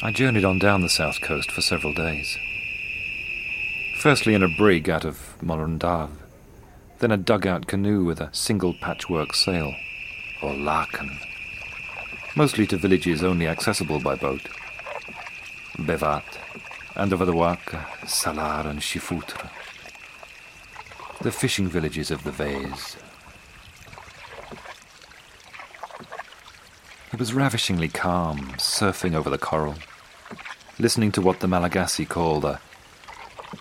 I journeyed on down the south coast for several days. Firstly in a brig out of Morundave, then a dugout canoe with a single patchwork sail, or laken, mostly to villages only accessible by boat. Bevat, and over the Waka, Salar and Shifoutre, the fishing villages of the Vase. It was ravishingly calm, surfing over the coral, listening to what the Malagasy call the